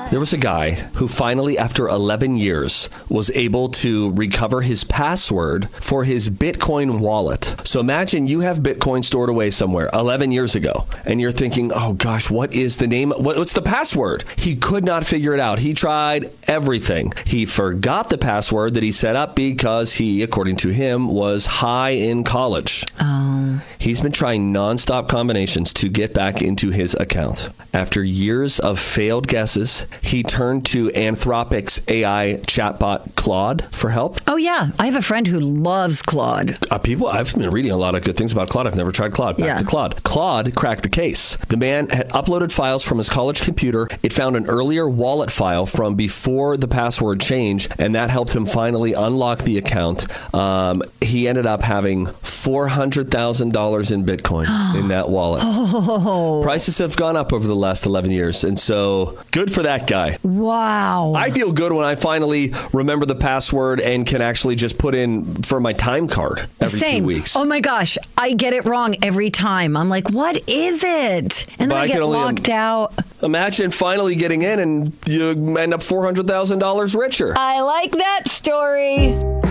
There was a guy who finally, after 11 years, was able to recover his password for his Bitcoin wallet. So imagine you have Bitcoin stored away somewhere 11 years ago, and you're thinking, oh gosh, what is the name? What's the password? He could not figure it out. He tried everything. He forgot the password that he set up because he, according to him, was high in college. Oh. He's been trying nonstop combinations to get back into his account. After years of failed guesses, he turned to Anthropic's AI chatbot Claude for help. Oh, yeah. I have a friend who loves Claude. I've been reading a lot of good things about Claude. I've never tried Claude. Back to Claude. Claude cracked the case. The man had uploaded files from his college computer. It found an earlier wallet file from before the password change, and that helped him finally unlock the account. He ended up having $400,000 in Bitcoin in that wallet. Oh. Prices have gone up over the last 11 years, and so good for that guy. Wow. I feel good when I finally remember the password and can actually just put in for my time card every 2 weeks. Oh my gosh, I get it wrong every time. I'm like, what is it? And then I get locked out. Imagine finally getting in and you end up $400,000 richer. I like that story.